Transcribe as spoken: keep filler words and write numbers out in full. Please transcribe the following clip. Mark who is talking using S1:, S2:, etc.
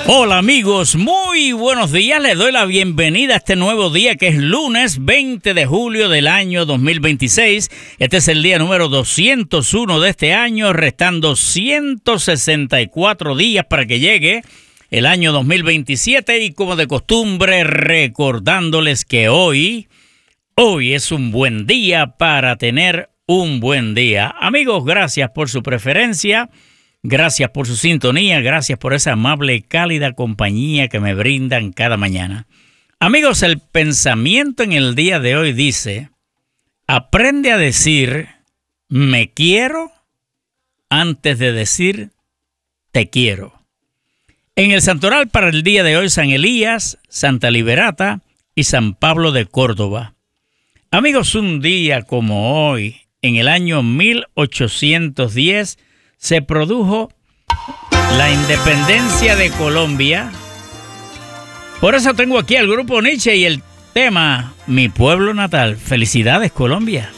S1: Hola amigos, muy buenos días. Les doy la bienvenida a este nuevo día que es lunes veinte de julio del año dos mil veintiséis. Este es el día número doscientos uno de este año, restando ciento sesenta y cuatro días para que llegue el año dos mil veintisiete y como de costumbre recordándoles que hoy, hoy es un buen día para tener un buen día. Amigos, gracias por su preferencia. Gracias por su sintonía, gracias por esa amable y cálida compañía que me brindan cada mañana. Amigos, el pensamiento en el día de hoy dice, aprende a decir me quiero antes de decir te quiero. En el santoral para el día de hoy, San Elías, Santa Liberata y San Pablo de Córdoba. Amigos, un día como hoy, en el año mil ochocientos diez, se produjo la independencia de Colombia. Por eso tengo aquí al grupo Nietzsche y el tema Mi pueblo natal. Felicidades, Colombia.